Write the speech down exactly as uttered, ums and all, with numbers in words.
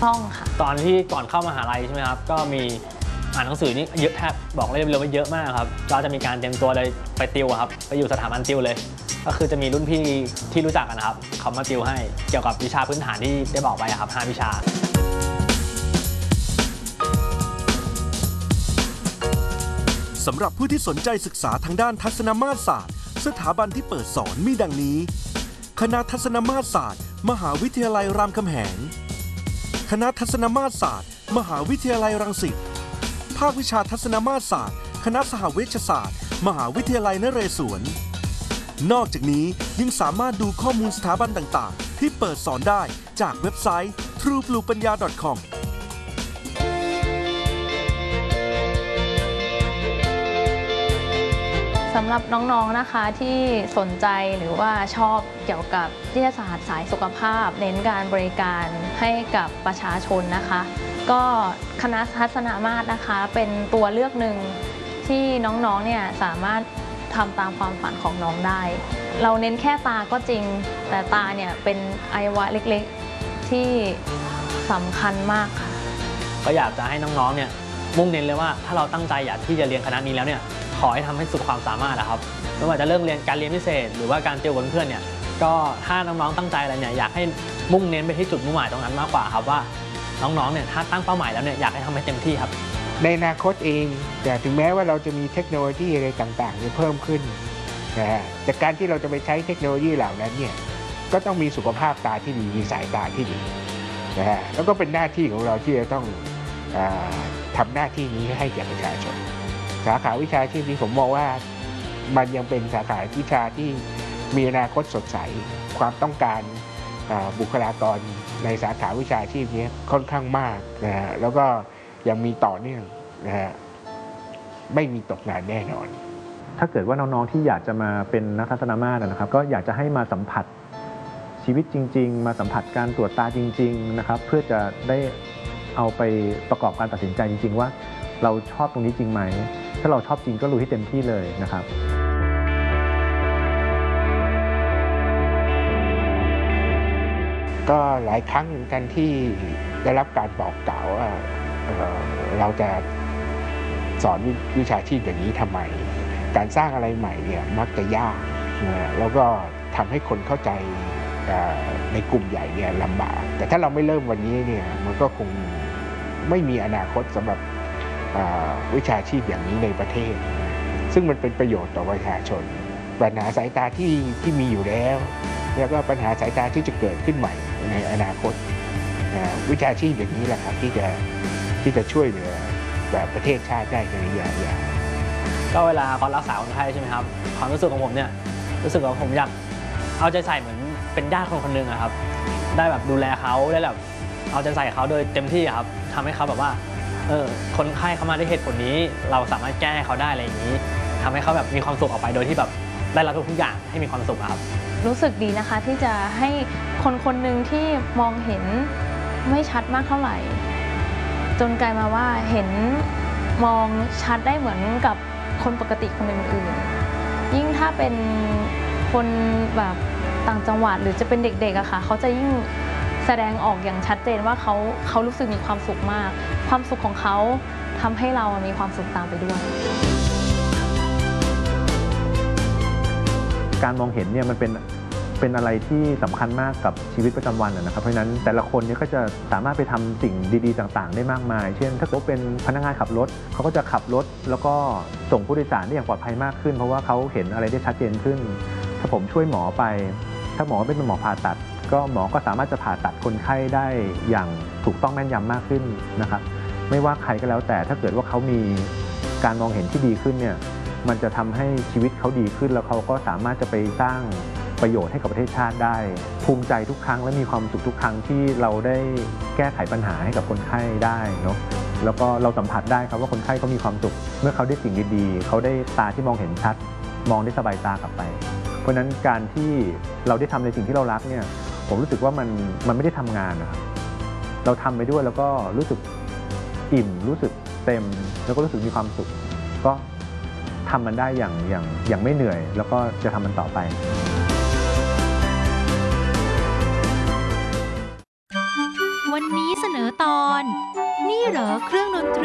ต้องค่ะตอนที่ก่อนเข้ามหาลัยใช่ไหมครับก็มีอ่านหนังสือนี่เยอะแทบบอกเลยเลยว่าเยอะมากครับเราจะมีการเตรียมตัวเลยไปติวครับไปอยู่สถาบันติวเลยก็คือจะมีรุ่นพี่ที่รู้จักกันนะครับเขามาติวให้เกี่ยวกับวิชาพื้นฐานที่ได้บอกไปครับห้าวิชาสำหรับผู้ที่สนใจศึกษาทางด้านทัศนมาตรศาสตร์สถาบันที่เปิดสอนมีดังนี้คณะทัศนมาตรศาสตร์มหาวิทยาลัยรามคำแหงคณะทัศนมาตรศาสตร์มหาวิทยาลัยรังสิตภาควิชาทัศนมาตรศาสตร์คณะสหเวชศาสตร์มหาวิทยาลัยนเรศวรนอกจากนี้ยังสามารถดูข้อมูลสถาบันต่างๆที่เปิดสอนได้จากเว็บไซต์ ทรู บลู ปัญญา ดอท คอมสำหรับน้องๆนะคะที่สนใจหรือว่าชอบเกี่ยวกับวิทยาศาสตร์สายสุขภาพเน้นการบริการให้กับประชาชนนะคะก็คณะทัศนมาตรนะคะเป็นตัวเลือกหนึ่งที่น้องๆเนี่ยสามารถทำตามความฝันของน้องได้เราเน้นแค่ตาก็จริงแต่ตาเนี่ยเป็นอวัยวะเล็กๆที่สำคัญมากค่ะก็อยากจะให้น้องๆเนี่ยมุ่งเน้นเลยว่าถ้าเราตั้งใจอยากที่จะเรียนคณะนี้แล้วเนี่ยขอให้ทำให้สุดความสามารถนะครับไม่ว่าจะเรื่องเรียนการเรียนพิเศษหรือว่าการติวกับเพื่อนเนี่ยก็ถ้าน้องๆตั้งใจอะไรเนี่ยอยากให้มุ่งเน้นไปที่จุดมุ่งหมายตรงนั้นมากกว่าครับว่าน้องๆเนี่ยถ้าตั้งเป้าหมายแล้วเนี่ยอยากให้ทำให้เต็มที่ครับในอนาคตเองแต่ถึงแม้ว่าเราจะมีเทคโนโลยีอะไรต่างๆเนี่ยเพิ่มขึ้นนะฮะแต่การที่เราจะไปใช้เทคโนโลยีเหล่านั้นเนี่ยก็ต้องมีสุขภาพตาที่ดีมีสายตาที่ดีนะฮะแล้วก็เป็นหน้าที่ของเราที่จะต้องทำหน้าที่นี้ให้แก่ประชาชนสาขาวิชาชีพนี้ผมมองว่ามันยังเป็นสาขาวิชาที่มีอนาคตสดใสความต้องการบุคลากรในสาขาวิชาชีพนี้ค่อนข้างมากนะฮะแล้วก็ยังมีต่อเนื่องนะฮะไม่มีตกงานแน่นอนถ้าเกิดว่าน้องๆที่อยากจะมาเป็นนักทัศนมาตรนะครับก็อยากจะให้มาสัมผัสชีวิตจริงๆมาสัมผัสการตรวจตาจริงๆนะครับเพื่อจะได้เอาไปประกอบการตัดสินใจจริงๆว่าเราชอบตรงนี้จริงไหมถ้าเราชอบจริงก็ลุยให้เต็มที่เลยนะครับก็หลายครั้งเหมือนกันที่ได้รับการบอกกล่าวว่า เ, เราจะสอนวิชาชีพอย่างนี้ทำไมการสร้างอะไรใหม่เนี่ยมักจะยากนะแล้วก็ทำให้คนเข้าใจในกลุ่มใหญ่เนี่ยลำบากแต่ถ้าเราไม่เริ่มวันนี้เนี่ยมันก็คงไม่มีอนาคตสำหรับวิชาชีพอย่างนี้ในประเทศซึ่งมันเป็นประโยชน์ต่อประชาชนปัญหาสายตาที่ที่มีอยู่แล้วแล้วก็ปัญหาสายตาที่จะเกิดขึ้นใหม่ในอนาคตวิชาชีพอย่างนี้แหละครับที่จะที่จะช่วยเหลือแบบประเทศชาติได้ในระยะยาวก็เวลาเขารักษาคนไข้ใช่ไหมครับความรู้สึกของผมเนี่ยรู้สึกว่าผมอยากเอาใจใส่เหมือนเป็นญาติคนคนหนึ่งครับได้แบบดูแลเขาได้แบบเอาใจใส่เขาโดยเต็มที่ครับทำให้เขาแบบว่าเออคนไข้เขามาด้วยเหตุผลนี้เราสามารถแก้เขาได้อะไรอย่างนี้ทำให้เขาแบบมีความสุขออกไปโดยที่แบบได้รับทุกอย่างให้มีความสุขครับรู้สึกดีนะคะที่จะให้คนคนหนึ่งที่มองเห็นไม่ชัดมากเท่าไหร่จนกลายมาว่าเห็นมองชัดได้เหมือนกับคนปกติคนอื่นๆยิ่งถ้าเป็นคนแบบต่างจังหวัดหรือจะเป็นเด็กๆอะค่ะเขาจะยิ่งแสดงออกอย่างชัดเจนว่าเขาเขารู้สึกมีความสุขมากความสุขของเขาทำให้เรามีความสุขตามไปด้วยการมองเห็นเนี่ยมันเป็นเป็นอะไรที่สำคัญมากกับชีวิตประจำวันนะครับเพราะฉะนั้นแต่ละคนเนี่ยก็จะสามารถไปทำสิ่งดีๆต่างๆได้มากมายเช่นถ้าเขาเป็นพนักงานขับรถเขาก็จะขับรถแล้วก็ส่งผู้โดยสารได้อย่างปลอดภัยมากขึ้นเพราะว่าเขาเห็นอะไรได้ชัดเจนขึ้นถ้าผมช่วยหมอไปถ้าหมอเป็นหมอผ่าตัดก็หมอก็สามารถจะผ่าตัดคนไข้ได้อย่างถูกต้องแม่นยำมากขึ้นนะครับไม่ว่าใครก็แล้วแต่ถ้าเกิดว่าเขามีการมองเห็นที่ดีขึ้นเนี่ยมันจะทำให้ชีวิตเขาดีขึ้นแล้วเขาก็สามารถจะไปสร้างประโยชน์ให้กับประเทศชาติได้ภูมิใจทุกครั้งและมีความสุขทุกครั้งที่เราได้แก้ไขปัญหาให้กับคนไข้ได้เนาะแล้วก็เราสัมผัสได้ครับว่าคนไข้เขามีความสุขเมื่อเขาได้สิ่งดีๆเขาได้ตาที่มองเห็นชัดมองได้สบายตากลับไปเพราะฉะนั้นการที่เราได้ทำในสิ่งที่เรารักเนี่ยผมรู้สึกว่ามันมันไม่ได้ทำงานนะครับเราทำไปด้วยแล้วก็รู้สึกอิ่มรู้สึกเต็มแล้วก็รู้สึกมีความสุขก็ทำมันได้อย่างอย่างอย่างไม่เหนื่อยแล้วก็จะทำมันต่อไปวันนี้เสนอตอน นี่เหรอเครื่องดนตรี